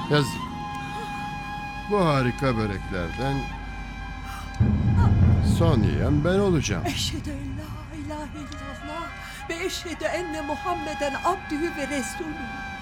Yazık. Bu harika böreklerden son yiyen ben olacağım. Eşhedü en la ilahe illallah ve eşhedü enne Muhammeden abdühü ve resulü.